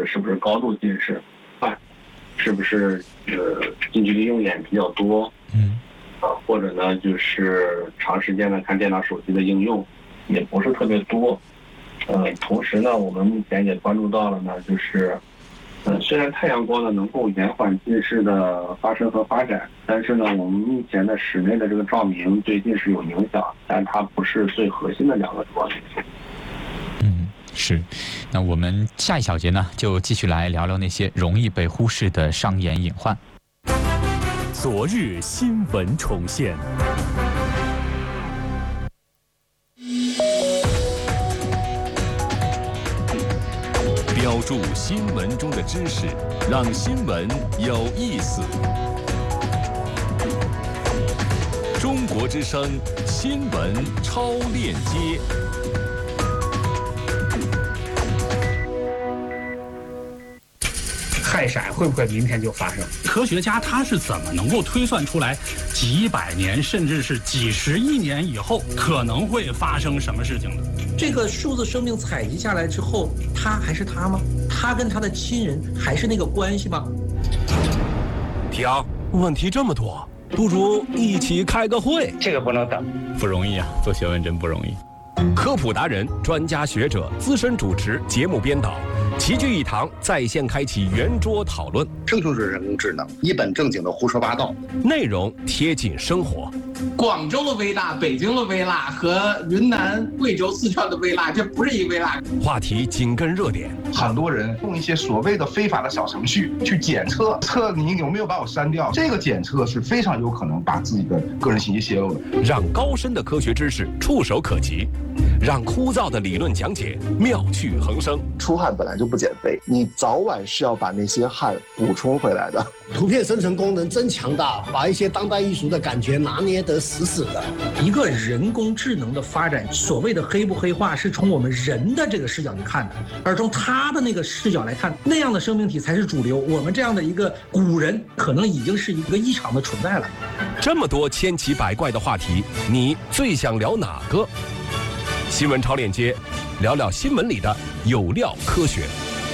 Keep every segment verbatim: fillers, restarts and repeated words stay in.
是是不是高度近视，啊，是不是呃近距离用眼比较多， 嗯， 啊，或者呢就是长时间的看电脑、手机的应用也不是特别多。呃，同时呢，我们目前也关注到了呢，就是，呃，虽然太阳光呢能够延缓近视的发生和发展，但是呢，我们目前的室内的这个照明对近视有影响，但它不是最核心的两个主要因素。 嗯，是。那我们下一小节呢，就继续来聊聊那些容易被忽视的伤眼隐患。 昨日新闻重现。标注新闻中的知识，让新闻有意思。中国之声新闻超链接。 氦闪会不会明天就发生？ 科学家他是怎么能够推算出来几百年甚至是几十亿年以后可能会发生什么事情的？ 这个数字生命采集下来之后，他还是他吗？他跟他的亲人还是那个关系吗？ 停，问题这么多，不如一起开个会。 这个不能等， 不容易啊，做学问真不容易。 科普达人、专家学者、资深主持、节目编导齐聚一堂，在线开启圆桌讨论。 这就是人工智能，一本正经的胡说八道， 内容贴近生活。 广州的微辣、北京的微辣和云南、贵州、四川的微辣，这不是一微辣。 话题紧跟热点， 很多人用一些所谓的非法的小程序去检测，测你有没有把我删掉。这个检测是非常有可能把自己的个人信息泄露的。 让高深的科学知识触手可及，让枯燥的理论讲解妙趣横生。 出汗本来就不减肥，你早晚是要把那些汗补充回来的。 图片生成功能真强大，把一些当代艺术的感觉拿捏得死死的。 一个人工智能的发展，所谓的黑不黑化，是从我们人的这个视角去看的，而从他的那个视角来看，那样的生命体才是主流。我们这样的一个古人，可能已经是一个异常的存在了。 这么多千奇百怪的话题，你最想聊哪个？新闻超链接，聊聊新闻里的有料科学。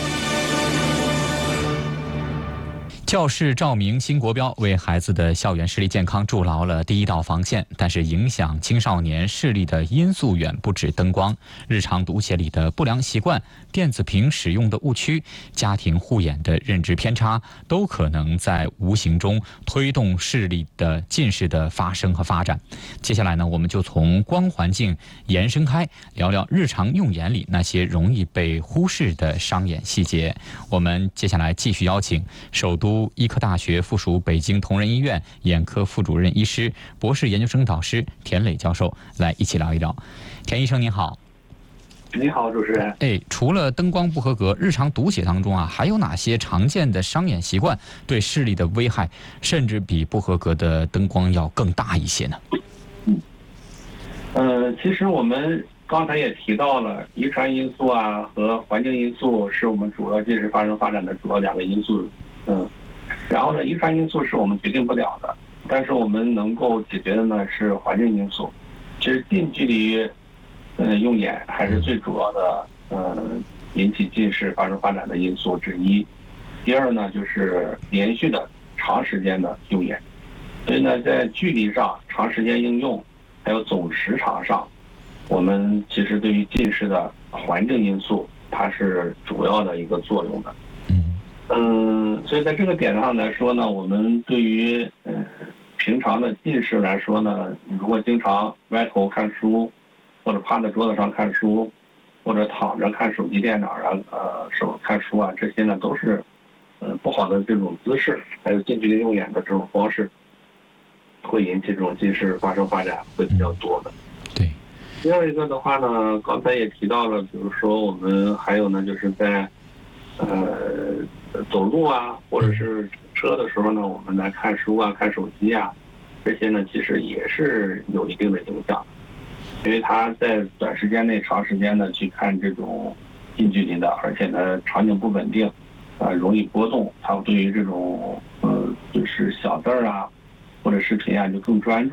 教室照明新国标为孩子的校园视力健康筑牢了第一道防线，但是影响青少年视力的因素远不止灯光，日常读写里的不良习惯、电子屏使用的误区、家庭护眼的认知偏差，都可能在无形中推动视力的近视的发生和发展。接下来呢，我们就从光环境延伸开，聊聊日常用眼里那些容易被忽视的伤眼细节。我们接下来继续邀请首都医科大学附属北京同仁医院眼科副主任医师、博士研究生导师田磊教授来一起聊一聊。田医生您好。 你好，主持人。 哎，除了灯光不合格，日常读写当中啊，还有哪些常见的伤眼习惯对视力的危害，甚至比不合格的灯光要更大一些呢？ 嗯，呃，其实我们刚才也提到了，遗传因素啊和环境因素是我们主要近视发生发展的主要两个因素。嗯。然后呢，遗传因素是我们决定不了的，但是我们能够解决的呢是环境因素。其实近距离，呃，用眼还是最主要的，呃，引起近视发生发展的因素之一。第二呢，就是连续的长时间的用眼。所以呢，在距离上、长时间应用，还有总时长上，我们其实对于近视的环境因素，它是主要的一个作用的。嗯，所以在这个点上来说呢，我们对于呃平常的近视来说呢，如果经常歪头看书，或者趴在桌子上看书，或者躺着看手机、电脑啊，呃手看书啊，这些呢都是呃不好的这种姿势，还有近距离用眼的这种方式，会引起这种近视发生发展会比较多的。 对。 第二一个的话呢，刚才也提到了，比如说我们还有呢，就是在呃。走路啊，或者是车的时候呢，我们来看书啊、看手机啊，这些呢其实也是有一定的影响，因为它在短时间内、长时间的去看这种近距离的，而且呢场景不稳定，啊容易波动，它对于这种呃就是小字儿啊或者视频啊就更专注。